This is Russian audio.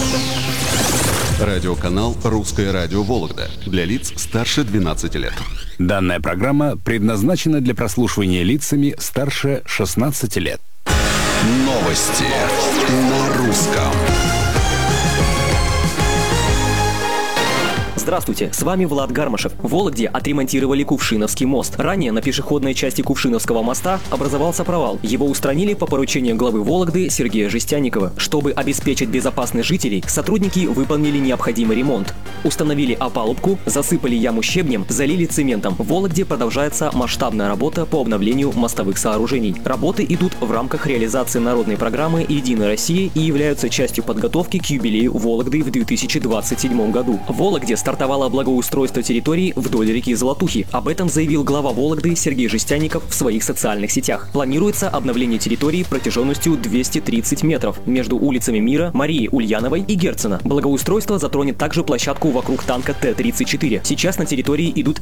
Радиоканал «Русское радио Вологда» для лиц старше 12 лет. Данная программа предназначена для прослушивания лицами старше 16 лет. Новости на русском. Здравствуйте, с вами Влад Гармашев. В Вологде отремонтировали Кувшиновский мост. Ранее на пешеходной части Кувшиновского моста образовался провал. Его устранили по поручению главы Вологды Сергея Жестянникова. Чтобы обеспечить безопасность жителей, сотрудники выполнили необходимый ремонт. Установили опалубку, засыпали яму щебнем, залили цементом. В Вологде продолжается масштабная работа по обновлению мостовых сооружений. Работы идут в рамках реализации народной программы «Единая Россия» и являются частью подготовки к юбилею Вологды в 2027 году. В Вологде стартовало благоустройство территории вдоль реки Золотухи. Об этом заявил глава Вологды Сергей Жестянников в своих социальных сетях. Планируется обновление территории протяженностью 230 метров между улицами Мира, Марии Ульяновой и Герцена. Благоустройство затронет также площадку вокруг танка Т-34. Сейчас на территории идут